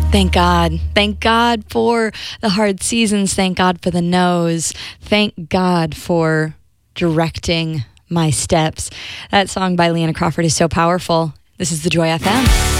Thank God. Thank God for the hard seasons. Thank God for the no's. Thank God for directing my steps. That song by Leanna Crawford is so powerful. This is the Joy FM.